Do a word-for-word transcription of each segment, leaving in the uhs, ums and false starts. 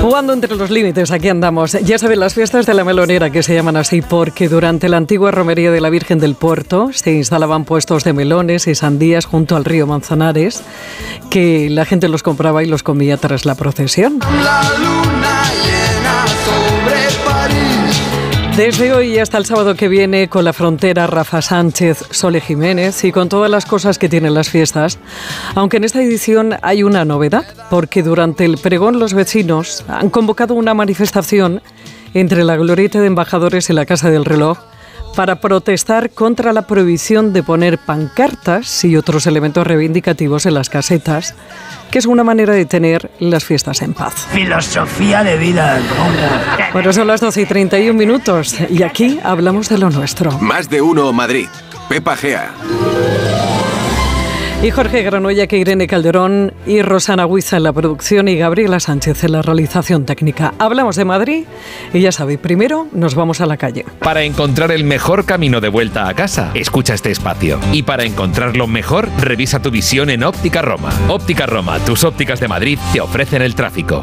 Jugando entre los límites, aquí andamos. Ya saben, las fiestas de la melonera, que se llaman así porque durante la antigua romería de la Virgen del Puerto se instalaban puestos de melones y sandías junto al río Manzanares, que la gente los compraba y los comía tras la procesión. La luna llena sobre París. Desde hoy hasta el sábado que viene, con la frontera, Rafa Sánchez, Sole Jiménez y con todas las cosas que tienen las fiestas. Aunque en esta edición hay una novedad, porque durante el pregón los vecinos han convocado una manifestación entre la glorieta de embajadores y la Casa del Reloj para protestar contra la prohibición de poner pancartas y otros elementos reivindicativos en las casetas, que es una manera de tener las fiestas en paz. Filosofía de vida. Bueno, son las doce y treinta y un minutos y aquí hablamos de lo nuestro. Más de uno Madrid. Pepa Gea. Y Jorge Granolla, que Irene Calderón y Rosana Huiza en la producción y Gabriela Sánchez en la realización técnica. Hablamos de Madrid y ya sabéis, primero nos vamos a la calle. Para encontrar el mejor camino de vuelta a casa, escucha este espacio. Y para encontrarlo mejor, revisa tu visión en Óptica Roma. Óptica Roma, tus ópticas de Madrid te ofrecen el tráfico.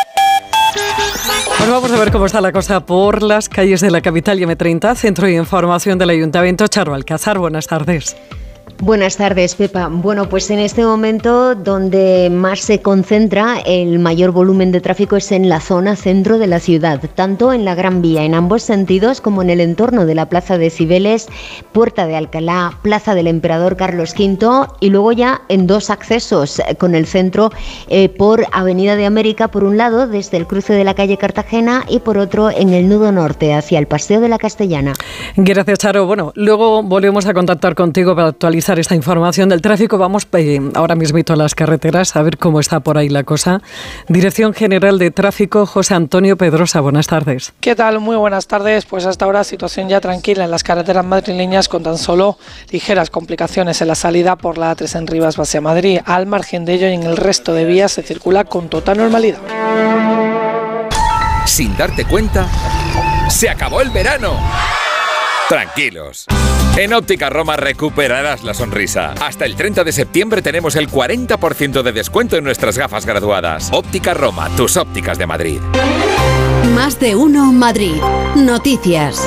Pues vamos a ver cómo está la cosa por las calles de la capital y eme treinta, Centro de Información del Ayuntamiento. Charo Alcázar, buenas tardes. Buenas tardes, Pepa. Bueno, pues en este momento donde más se concentra el mayor volumen de tráfico es en la zona centro de la ciudad, tanto en la Gran Vía en ambos sentidos como en el entorno de la Plaza de Cibeles, Puerta de Alcalá, Plaza del Emperador Carlos quinto y luego ya en dos accesos con el centro eh, por Avenida de América por un lado desde el cruce de la calle Cartagena y por otro en el nudo norte hacia el Paseo de la Castellana. Gracias, Charo. Bueno, luego volvemos a contactar contigo para actualizar esta información del tráfico. Vamos eh, ahora mismito a las carreteras a ver cómo está por ahí la cosa. Dirección General de Tráfico, José Antonio Pedrosa, buenas tardes. ¿Qué tal? Muy buenas tardes. Pues hasta ahora situación ya tranquila en las carreteras madrileñas con tan solo ligeras complicaciones en la salida por la A tres en Rivas hacia Madrid. Al margen de ello y en el resto de vías se circula con total normalidad. Sin darte cuenta, ¡se acabó el verano! Tranquilos. En Óptica Roma recuperarás la sonrisa. Hasta el treinta de septiembre tenemos el cuarenta por ciento de descuento en nuestras gafas graduadas. Óptica Roma, tus ópticas de Madrid. Más de uno Madrid. Noticias.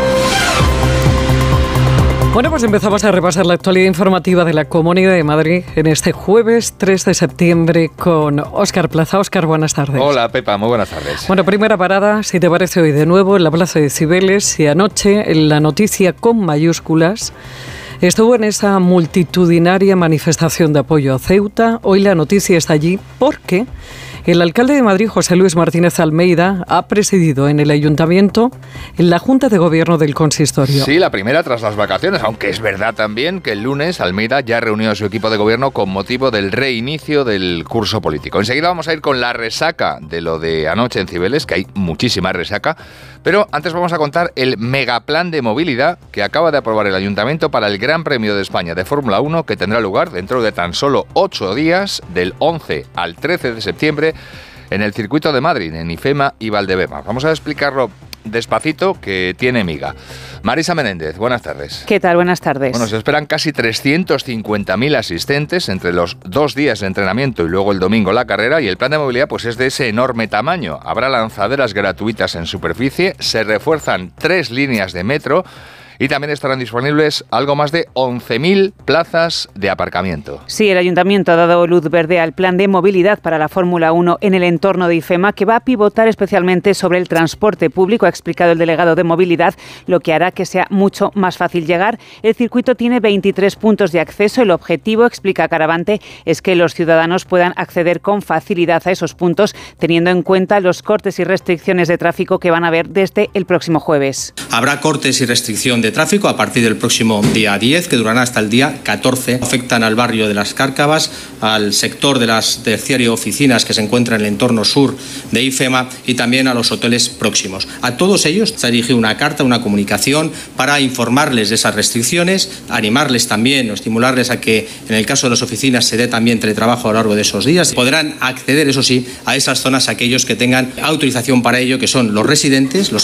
Bueno, pues empezamos a repasar la actualidad informativa de la Comunidad de Madrid en este jueves tres de septiembre con Óscar Plaza. Óscar, buenas tardes. Hola, Pepa, muy buenas tardes. Bueno, primera parada, si te parece, hoy de nuevo en la Plaza de Cibeles y anoche en la noticia con mayúsculas estuvo en esa multitudinaria manifestación de apoyo a Ceuta. Hoy la noticia está allí porque el alcalde de Madrid, José Luis Martínez Almeida, ha presidido en el Ayuntamiento en la Junta de Gobierno del Consistorio. Sí, la primera tras las vacaciones, aunque es verdad también que el lunes Almeida ya reunió a su equipo de gobierno con motivo del reinicio del curso político. Enseguida vamos a ir con la resaca de lo de anoche en Cibeles, que hay muchísima resaca, pero antes vamos a contar el megaplan de movilidad que acaba de aprobar el Ayuntamiento para el Gran Premio de España de Fórmula uno, que tendrá lugar dentro de tan solo ocho días, del once al trece de septiembre, en el circuito de Madrid, en IFEMA y Valdebebas. Vamos a explicarlo despacito, que tiene miga. Marisa Menéndez, buenas tardes. ¿Qué tal? Buenas tardes. Bueno, se esperan casi trescientos cincuenta mil asistentes entre los dos días de entrenamiento y luego el domingo la carrera, y el plan de movilidad pues es de ese enorme tamaño. Habrá lanzaderas gratuitas en superficie, se refuerzan tres líneas de metro y también estarán disponibles algo más de once mil plazas de aparcamiento. Sí, el Ayuntamiento ha dado luz verde al plan de movilidad para la Fórmula uno en el entorno de IFEMA, que va a pivotar especialmente sobre el transporte público, ha explicado el delegado de movilidad, lo que hará que sea mucho más fácil llegar. El circuito tiene veintitrés puntos de acceso. El objetivo, explica Caravante, es que los ciudadanos puedan acceder con facilidad a esos puntos, teniendo en cuenta los cortes y restricciones de tráfico que van a haber desde el próximo jueves. Habrá cortes y restricción de tráfico a partir del próximo día diez, que durará hasta el día catorce. Afectan al barrio de Las Cárcavas, al sector de las terciario oficinas que se encuentra en el entorno sur de IFEMA y también a los hoteles próximos. A todos ellos se ha dirigido una carta, una comunicación para informarles de esas restricciones, animarles también o estimularles a que en el caso de las oficinas se dé también teletrabajo a lo largo de esos días. Podrán acceder, eso sí, a esas zonas aquellos que tengan autorización para ello, que son los residentes, los